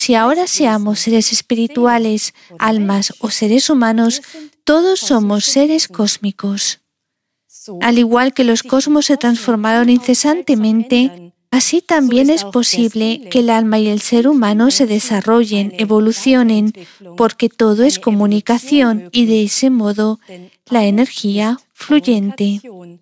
Si ahora seamos seres espirituales, almas o seres humanos, todos somos seres cósmicos. Al igual que los cosmos se transformaron incesantemente, así también es posible que el alma y el ser humano se desarrollen, evolucionen, porque todo es comunicación y de ese modo la energía fluyente.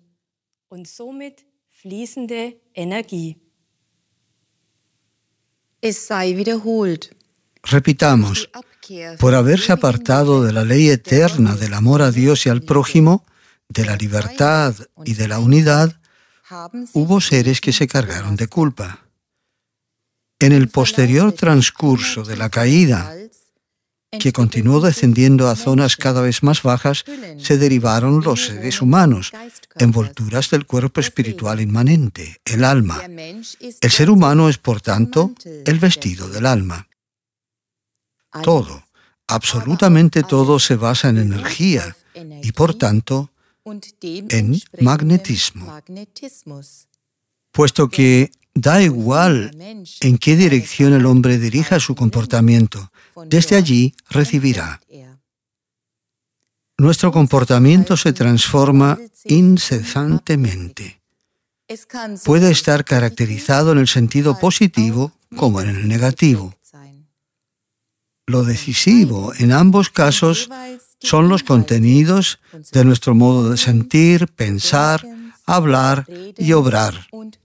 Repitamos, por haberse apartado de la ley eterna del amor a Dios y al prójimo, de la libertad y de la unidad, hubo seres que se cargaron de culpa. En el posterior transcurso de la caída, que continuó descendiendo a zonas cada vez más bajas, se derivaron los seres humanos, envolturas del cuerpo espiritual inmanente, el alma. El ser humano es, por tanto, el vestido del alma. Todo, absolutamente todo, se basa en energía y, por tanto, en magnetismo. Puesto que da igual en qué dirección el hombre dirija su comportamiento, desde allí recibirá. Nuestro comportamiento se transforma incesantemente. Puede estar caracterizado en el sentido positivo como en el negativo. Lo decisivo en ambos casos son los contenidos de nuestro modo de sentir, pensar, hablar y obrar.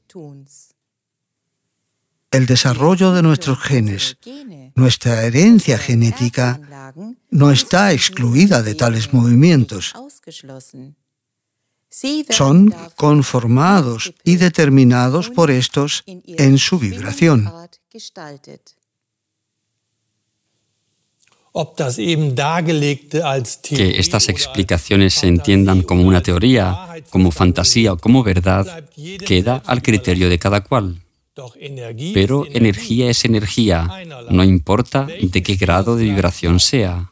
El desarrollo de nuestros genes, nuestra herencia genética, no está excluida de tales movimientos. Son conformados y determinados por estos en su vibración. Que estas explicaciones se entiendan como una teoría, como fantasía o como verdad, queda al criterio de cada cual. Pero energía es energía, no importa de qué grado de vibración sea.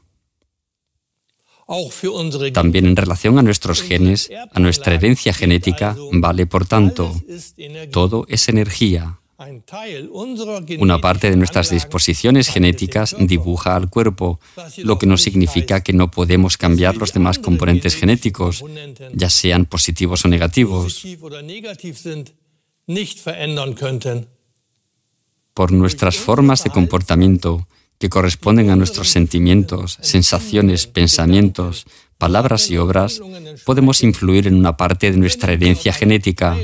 También en relación a nuestros genes, a nuestra herencia genética, vale por tanto, todo es energía. Una parte de nuestras disposiciones genéticas dibuja al cuerpo, lo que no significa que no podemos cambiar los demás componentes genéticos, ya sean positivos o negativos. Por nuestras formas de comportamiento, que corresponden a nuestros sentimientos, sensaciones, pensamientos, palabras y obras, podemos influir en una parte de nuestra herencia genética.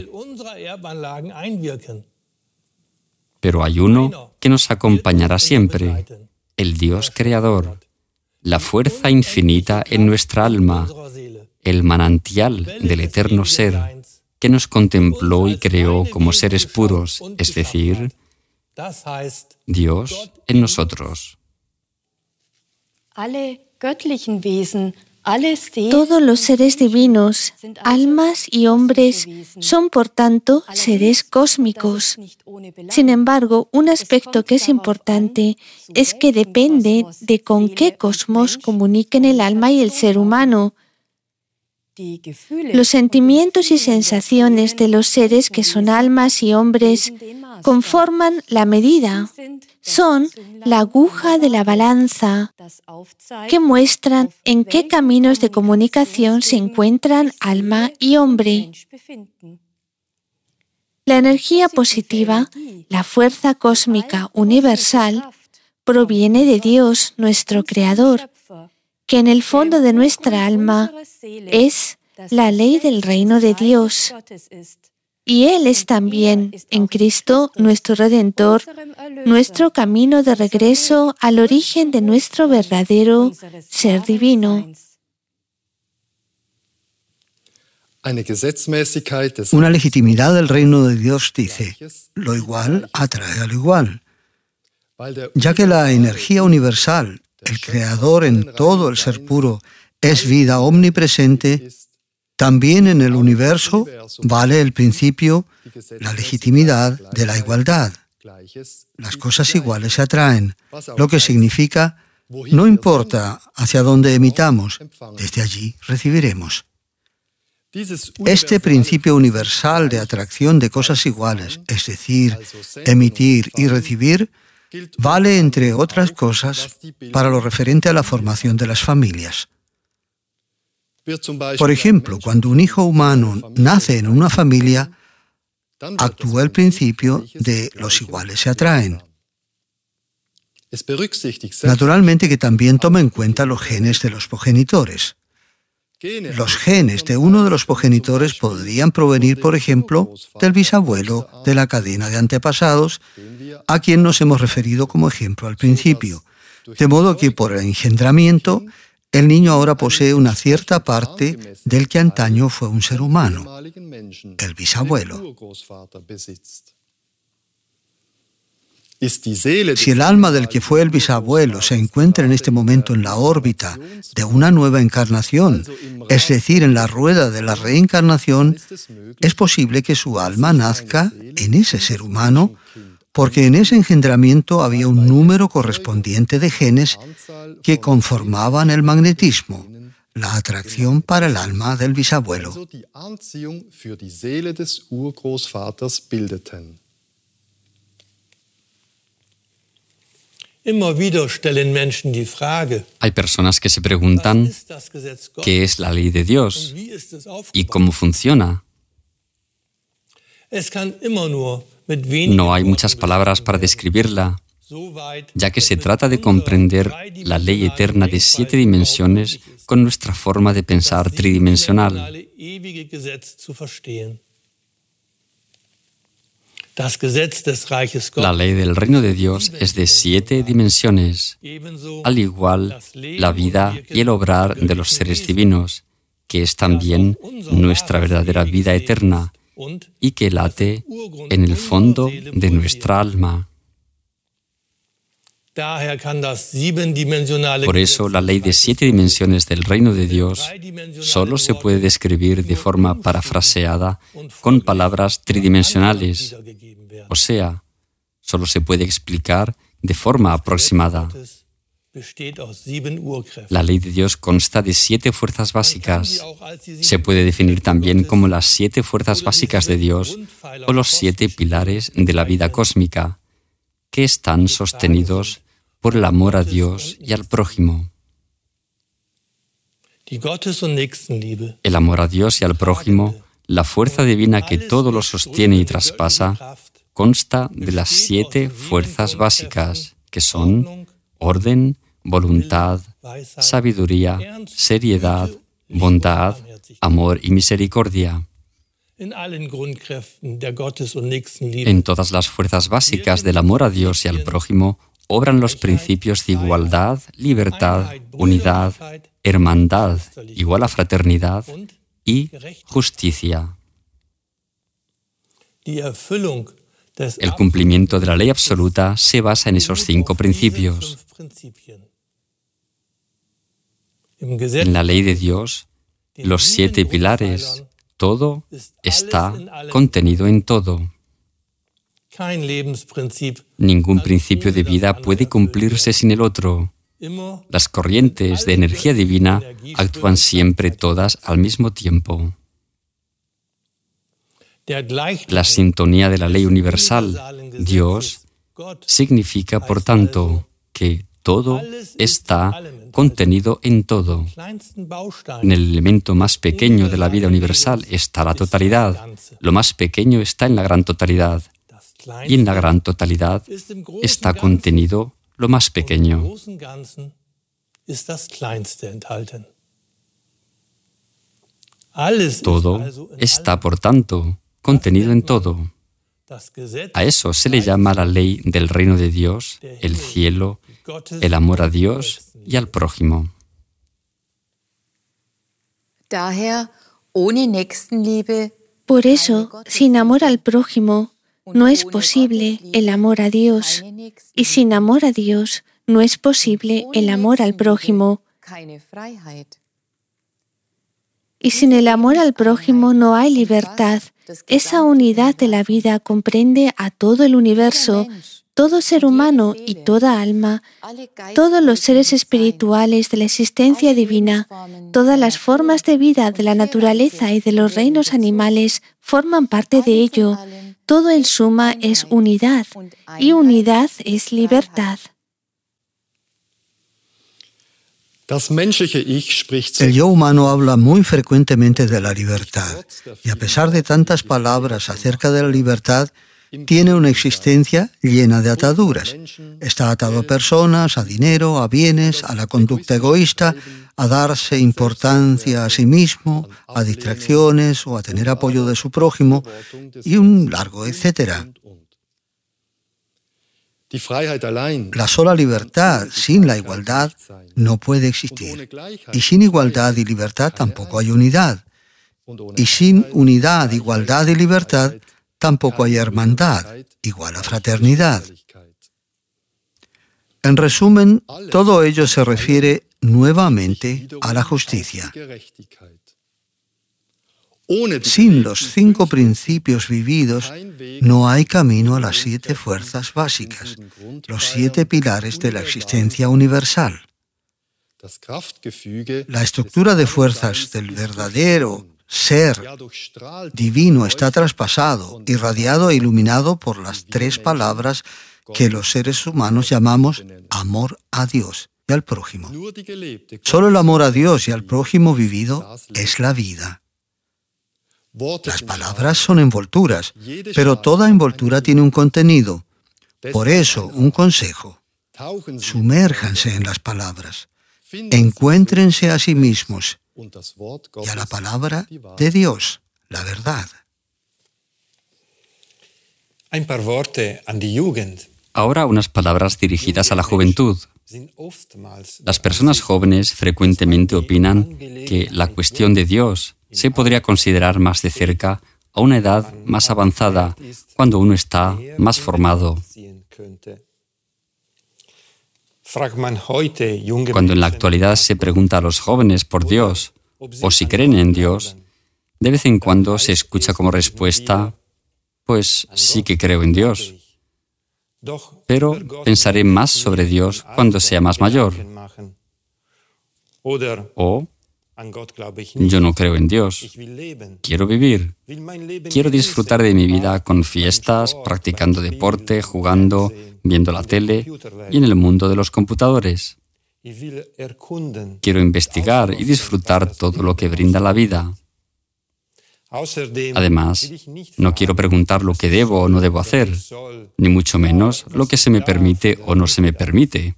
Pero hay uno que nos acompañará siempre, el Dios Creador, la fuerza infinita en nuestra alma, el manantial del eterno ser, que nos contempló y creó como seres puros, es decir, Dios en nosotros. Todos los seres divinos, almas y hombres, son por tanto seres cósmicos. Sin embargo, un aspecto que es importante es que depende de con qué cosmos comuniquen el alma y el ser humano. Los sentimientos y sensaciones de los seres que son almas y hombres conforman la medida, son la aguja de la balanza que muestran en qué caminos de comunicación se encuentran alma y hombre. La energía positiva, la fuerza cósmica universal, proviene de Dios, nuestro Creador, que en el fondo de nuestra alma es la ley del reino de Dios. Y Él es también, en Cristo, nuestro Redentor, nuestro camino de regreso al origen de nuestro verdadero ser divino. Una legitimidad del reino de Dios dice, lo igual atrae a lo igual. Ya que la energía universal, el Creador en todo el ser puro, es vida omnipresente, también en el universo vale el principio, la legitimidad de la igualdad. Las cosas iguales se atraen, lo que significa, no importa hacia dónde emitamos, desde allí recibiremos. Este principio universal de atracción de cosas iguales, es decir, emitir y recibir, vale, entre otras cosas, para lo referente a la formación de las familias. Por ejemplo, cuando un hijo humano nace en una familia, actúa el principio de los iguales se atraen. Naturalmente que también toma en cuenta los genes de los progenitores. Los genes de uno de los progenitores podrían provenir, por ejemplo, del bisabuelo de la cadena de antepasados, a quien nos hemos referido como ejemplo al principio. De modo que por el engendramiento, el niño ahora posee una cierta parte del que antaño fue un ser humano, el bisabuelo. Si el alma del que fue el bisabuelo se encuentra en este momento en la órbita de una nueva encarnación, es decir, en la rueda de la reencarnación, es posible que su alma nazca en ese ser humano, porque en ese engendramiento había un número correspondiente de genes que conformaban el magnetismo, la atracción para el alma del bisabuelo. Hay personas que se preguntan qué es la ley de Dios y cómo funciona. No hay muchas palabras para describirla, ya que se trata de comprender la ley eterna de 7 dimensiones con nuestra forma de pensar tridimensional. La ley del reino de Dios es de 7 dimensiones, al igual la vida y el obrar de los seres divinos, que es también nuestra verdadera vida eterna y que late en el fondo de nuestra alma. Por eso, la ley de 7 dimensiones del reino de Dios solo se puede describir de forma parafraseada con palabras tridimensionales, o sea, solo se puede explicar de forma aproximada. La ley de Dios consta de 7 fuerzas básicas. Se puede definir también como las 7 fuerzas básicas de Dios o los 7 pilares de la vida cósmica, que están sostenidos por el amor a Dios y al prójimo. El amor a Dios y al prójimo, la fuerza divina que todo lo sostiene y traspasa, consta de las 7 fuerzas básicas, que son orden, voluntad, sabiduría, seriedad, bondad, amor y misericordia. En todas las fuerzas básicas del amor a Dios y al prójimo obran los principios de igualdad, libertad, unidad, hermandad, igual a fraternidad y justicia. El cumplimiento de la ley absoluta se basa en esos 5 principios. En la ley de Dios, los 7 pilares, todo está contenido en todo. Ningún principio de vida puede cumplirse sin el otro. Las corrientes de energía divina actúan siempre todas al mismo tiempo. La sintonía de la ley universal, Dios, significa, por tanto, que todo está contenido en todo. En el elemento más pequeño de la vida universal está la totalidad. Lo más pequeño está en la gran totalidad. Y en la gran totalidad está contenido lo más pequeño. Todo está, por tanto, contenido en todo. A eso se le llama la ley del reino de Dios, el cielo, el amor a Dios y al prójimo. Por eso, sin amor al prójimo, no es posible el amor a Dios, y sin amor a Dios no es posible el amor al prójimo. Y sin el amor al prójimo no hay libertad. Esa unidad de la vida comprende a todo el universo, todo ser humano y toda alma, todos los seres espirituales de la existencia divina, todas las formas de vida de la naturaleza y de los reinos animales forman parte de ello. Todo en suma es unidad, y unidad es libertad. El yo humano habla muy frecuentemente de la libertad, y a pesar de tantas palabras acerca de la libertad, tiene una existencia llena de ataduras. Está atado a personas, a dinero, a bienes, a la conducta egoísta, a darse importancia a sí mismo, a distracciones o a tener apoyo de su prójimo, y un largo etcétera. La sola libertad sin la igualdad no puede existir. Y sin igualdad y libertad tampoco hay unidad. Y sin unidad, igualdad y libertad tampoco hay hermandad, igual a fraternidad. En resumen, todo ello se refiere nuevamente a la justicia. Sin los 5 principios vividos, no hay camino a las 7 fuerzas básicas, los 7 pilares de la existencia universal. La estructura de fuerzas del verdadero ser divino está traspasado, irradiado e iluminado por las 3 palabras que los seres humanos llamamos amor a Dios y al prójimo. Solo el amor a Dios y al prójimo vivido es la vida. Las palabras son envolturas, pero toda envoltura tiene un contenido. Por eso, un consejo: sumérjanse en las palabras, encuéntrense a sí mismos y a la palabra de Dios, la verdad. Ahora unas palabras dirigidas a la juventud. Las personas jóvenes frecuentemente opinan que la cuestión de Dios se podría considerar más de cerca a una edad más avanzada, cuando uno está más formado. Cuando en la actualidad se pregunta a los jóvenes por Dios, o si creen en Dios, de vez en cuando se escucha como respuesta: pues sí que creo en Dios, pero pensaré más sobre Dios cuando sea más mayor. O yo no creo en Dios, quiero vivir, quiero disfrutar de mi vida con fiestas, practicando deporte, jugando, viendo la tele y en el mundo de los computadores. Quiero investigar y disfrutar todo lo que brinda la vida. Además, no quiero preguntar lo que debo o no debo hacer, ni mucho menos lo que se me permite o no se me permite.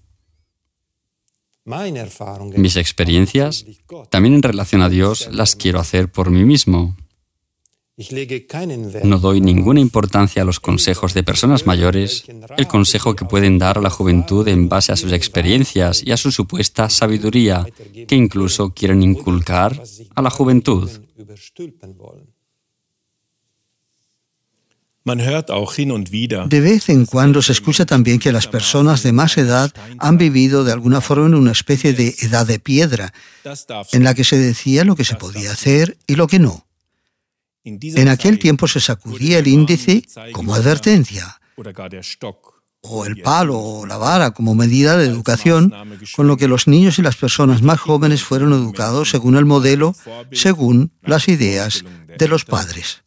Mis experiencias, también en relación a Dios, las quiero hacer por mí mismo. No doy ninguna importancia a los consejos de personas mayores, el consejo que pueden dar a la juventud en base a sus experiencias y a su supuesta sabiduría, que incluso quieren inculcar a la juventud. De vez en cuando se escucha también que las personas de más edad han vivido de alguna forma en una especie de edad de piedra, en la que se decía lo que se podía hacer y lo que no. En aquel tiempo se sacudía el índice como advertencia, o el palo o la vara como medida de educación, con lo que los niños y las personas más jóvenes fueron educados según el modelo, según las ideas de los padres.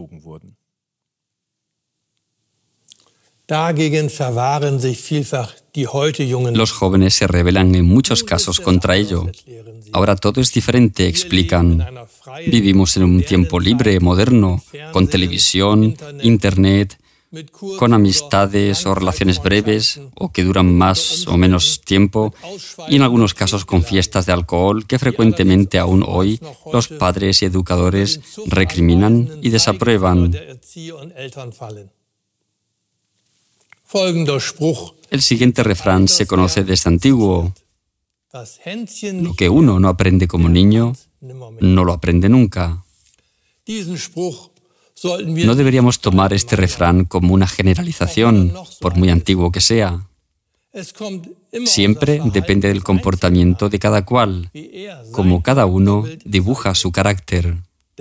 Los jóvenes se rebelan en muchos casos contra ello. Ahora todo es diferente, explican. Vivimos en un tiempo libre, moderno, con televisión, internet, con amistades o relaciones breves o que duran más o menos tiempo, y en algunos casos con fiestas de alcohol que frecuentemente aún hoy los padres y educadores recriminan y desaprueban. El siguiente refrán se conoce desde antiguo: lo que uno no aprende como niño, no lo aprende nunca. No deberíamos tomar este refrán como una generalización, por muy antiguo que sea. Siempre depende del comportamiento de cada cual, como cada uno dibuja su carácter.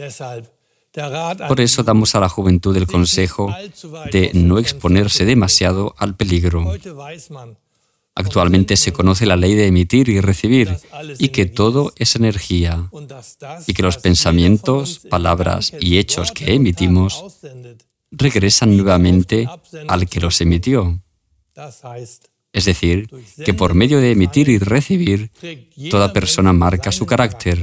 Por eso damos a la juventud el consejo de no exponerse demasiado al peligro. Actualmente se conoce la ley de emitir y recibir, y que todo es energía, y que los pensamientos, palabras y hechos que emitimos regresan nuevamente al que los emitió. Es decir, que por medio de emitir y recibir, toda persona marca su carácter.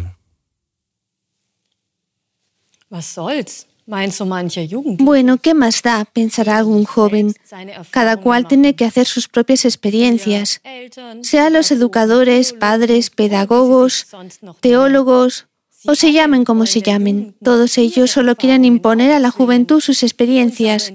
Bueno, ¿qué más da?, pensará algún joven. Cada cual tiene que hacer sus propias experiencias, sean los educadores, padres, pedagogos, teólogos, o se llamen como se llamen. Todos ellos solo quieren imponer a la juventud sus experiencias,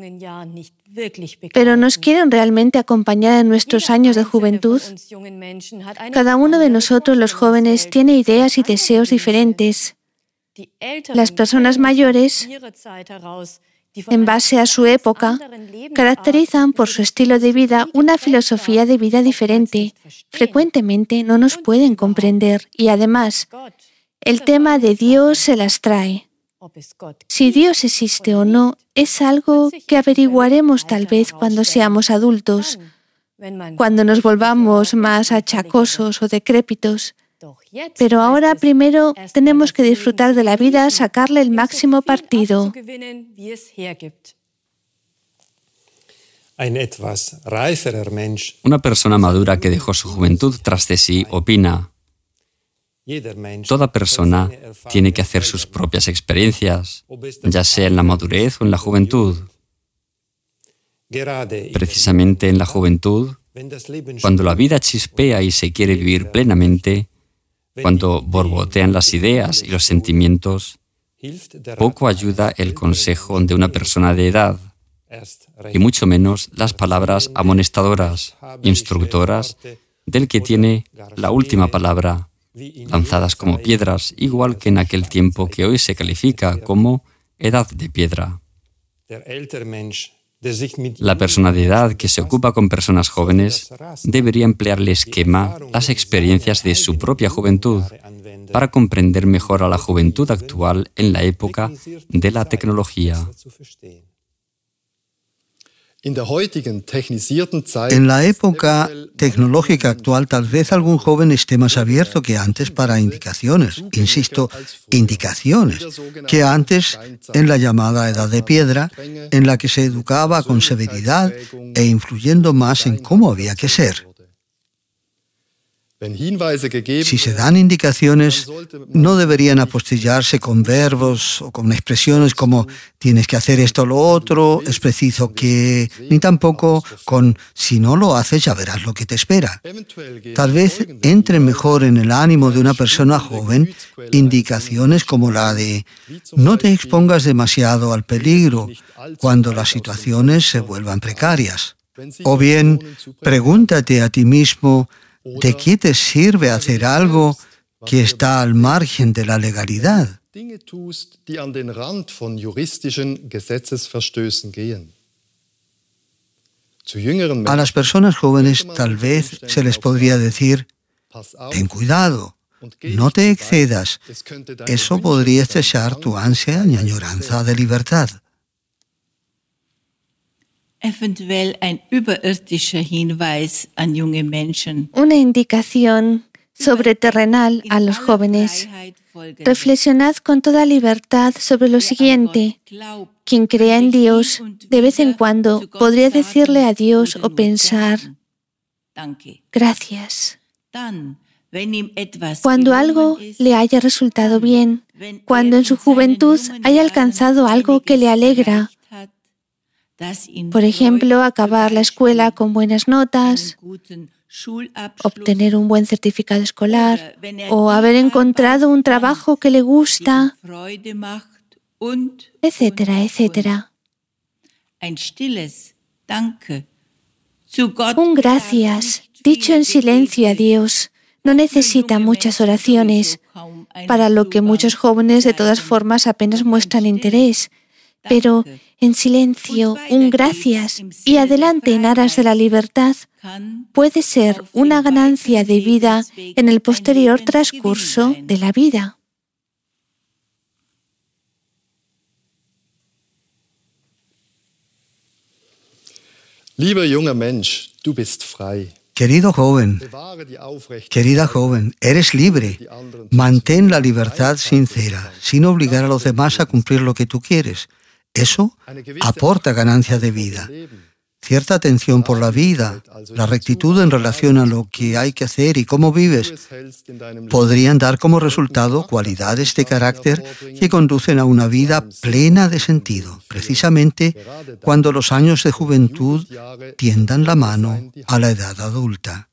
pero ¿nos quieren realmente acompañar en nuestros años de juventud? Cada uno de nosotros, los jóvenes, tiene ideas y deseos diferentes. Las personas mayores, en base a su época, caracterizan por su estilo de vida una filosofía de vida diferente. Frecuentemente no nos pueden comprender y además, el tema de Dios se las trae. Si Dios existe o no es algo que averiguaremos tal vez cuando seamos adultos, cuando nos volvamos más achacosos o decrépitos. Pero ahora primero tenemos que disfrutar de la vida, sacarle el máximo partido. Una persona madura que dejó su juventud tras de sí opina: toda persona tiene que hacer sus propias experiencias, ya sea en la madurez o en la juventud. Precisamente en la juventud, cuando la vida chispea y se quiere vivir plenamente, cuando borbotean las ideas y los sentimientos, poco ayuda el consejo de una persona de edad, y mucho menos las palabras amonestadoras, instructoras, del que tiene la última palabra, lanzadas como piedras, igual que en aquel tiempo que hoy se califica como edad de piedra. La persona de edad que se ocupa con personas jóvenes debería emplear el esquema, las experiencias de su propia juventud, para comprender mejor a la juventud actual en la época de la tecnología. En la época tecnológica actual, tal vez algún joven esté más abierto que antes para indicaciones, insisto, indicaciones, que antes en la llamada Edad de Piedra, en la que se educaba con severidad e influyendo más en cómo había que ser. Si se dan indicaciones, no deberían apostillarse con verbos o con expresiones como tienes que hacer esto o lo otro, es preciso que, ni tampoco con si no lo haces ya verás lo que te espera. Tal vez entren mejor en el ánimo de una persona joven indicaciones como la de no te expongas demasiado al peligro cuando las situaciones se vuelvan precarias. O bien, pregúntate a ti mismo, ¿de qué te sirve hacer algo que está al margen de la legalidad? A las personas jóvenes tal vez se les podría decir, ten cuidado, no te excedas, eso podría estrechar tu ansia y añoranza de libertad. Una indicación sobreterrenal a los jóvenes. Reflexionad con toda libertad sobre lo siguiente. Quien crea en Dios, de vez en cuando podría decirle a Dios o pensar, gracias. Cuando algo le haya resultado bien, cuando en su juventud haya alcanzado algo que le alegra, por ejemplo, acabar la escuela con buenas notas, obtener un buen certificado escolar o haber encontrado un trabajo que le gusta, etcétera, etcétera. Un gracias, dicho en silencio a Dios, no necesita muchas oraciones, para lo que muchos jóvenes de todas formas apenas muestran interés, pero en silencio, un gracias y adelante en aras de la libertad puede ser una ganancia de vida en el posterior transcurso de la vida. Lieber junger Mensch, du bist frei. Querido joven, querida joven, eres libre. Mantén la libertad sincera, sin obligar a los demás a cumplir lo que tú quieres. Eso aporta ganancia de vida. Cierta atención por la vida, la rectitud en relación a lo que hay que hacer y cómo vives, podrían dar como resultado cualidades de carácter que conducen a una vida plena de sentido, precisamente cuando los años de juventud tiendan la mano a la edad adulta.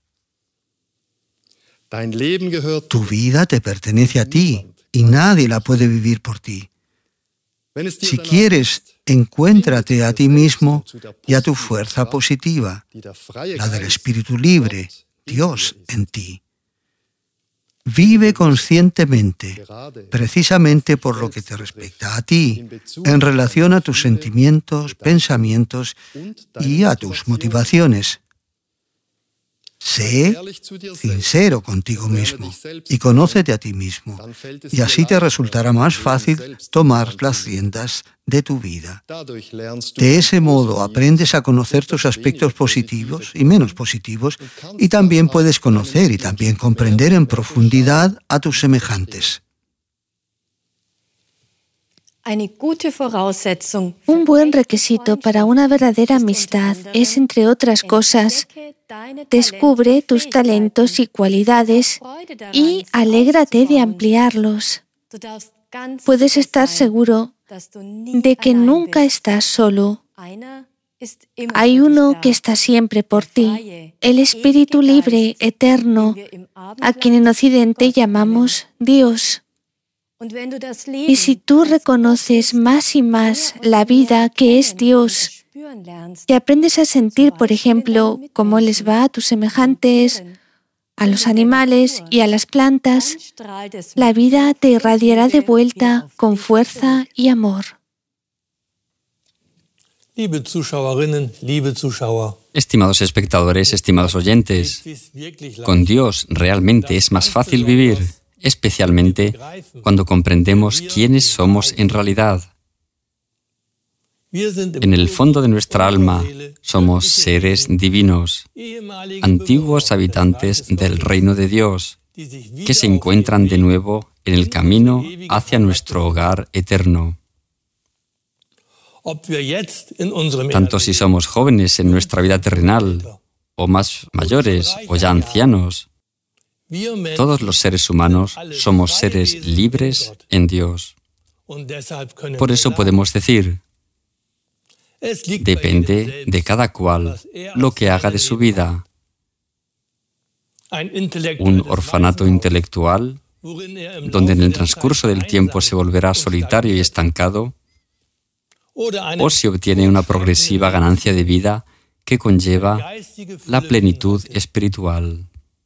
Tu vida te pertenece a ti y nadie la puede vivir por ti. Si quieres, encuéntrate a ti mismo y a tu fuerza positiva, la del espíritu libre, Dios en ti. Vive conscientemente, precisamente por lo que te respecta a ti, en relación a tus sentimientos, pensamientos y a tus motivaciones. Sé sincero contigo mismo y conócete a ti mismo, y así te resultará más fácil tomar las riendas de tu vida. De ese modo aprendes a conocer tus aspectos positivos y menos positivos, y también puedes conocer y también comprender en profundidad a tus semejantes. Un buen requisito para una verdadera amistad es, entre otras cosas, descubre tus talentos y cualidades y alégrate de ampliarlos. Puedes estar seguro de que nunca estás solo. Hay uno que está siempre por ti, el Espíritu Libre, Eterno, a quien en Occidente llamamos Dios. Y si tú reconoces más y más la vida que es Dios, y aprendes a sentir, por ejemplo, cómo les va a tus semejantes, a los animales y a las plantas, la vida te irradiará de vuelta con fuerza y amor. Estimados espectadores, estimados oyentes, con Dios realmente es más fácil vivir, especialmente cuando comprendemos quiénes somos en realidad. En el fondo de nuestra alma somos seres divinos, antiguos habitantes del reino de Dios, que se encuentran de nuevo en el camino hacia nuestro hogar eterno. Tanto si somos jóvenes en nuestra vida terrenal, o más mayores, o ya ancianos, todos los seres humanos somos seres libres en Dios. Por eso podemos decir, depende de cada cual lo que haga de su vida. Un orfanato intelectual, donde en el transcurso del tiempo se volverá solitario y estancado, o se obtiene una progresiva ganancia de vida que conlleva la plenitud espiritual.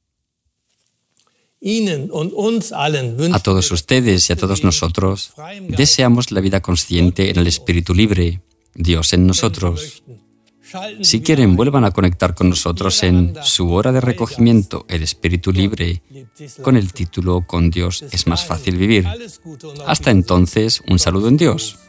A todos ustedes y a todos nosotros deseamos la vida consciente en el espíritu libre, Dios en nosotros. Si quieren, vuelvan a conectar con nosotros en su hora de recogimiento, el espíritu libre, con el título "Con Dios es más fácil vivir". Hasta entonces, un saludo en Dios.